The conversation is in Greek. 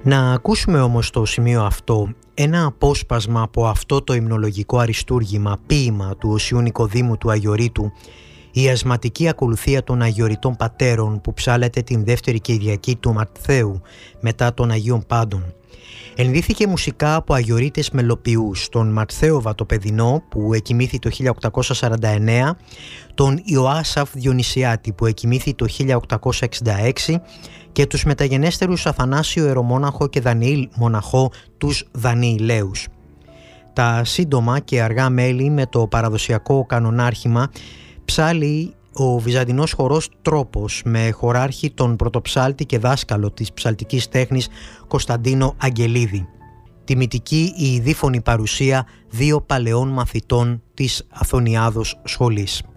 Να ακούσουμε όμως στο σημείο αυτό ένα απόσπασμα από αυτό το υμνολογικό αριστούργημα, ποίημα του Οσίου Νικοδήμου του Αγιορείτου, η ασματική ακολουθία των Αγιορειτών Πατέρων, που ψάλεται την δεύτερη Κυριακή του Ματθαίου μετά των Αγίων Πάντων. Ενδύθηκε μουσικά από Αγιορείτες μελοποιούς, τον Ματθαίο Βατοπεδινό που εκοιμήθη το 1849, τον Ιωάσαφ Διονυσιάτη που εκοιμήθη το 1866 και τους μεταγενέστερους Αθανάσιο Ιερομόναχο και Δανιήλ Μοναχό, τους Δανιηλαίους. Τα σύντομα και αργά μέλη με το παραδοσιακό κανονάρχημα ψάλει ο βυζαντινός χορός Τρόπος με χωράρχη τον πρωτοψάλτη και δάσκαλο της ψαλτικής τέχνης Κωνσταντίνο Αγγελίδη. Τιμητική η δίφωνη παρουσία δύο παλαιών μαθητών της Αθωνιάδος σχολής.